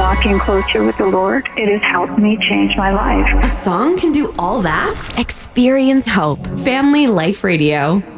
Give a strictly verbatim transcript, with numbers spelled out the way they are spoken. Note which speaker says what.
Speaker 1: walking closer with the Lord. It has helped me change my life.
Speaker 2: A song can do all that? Experience hope. Family Life Radio.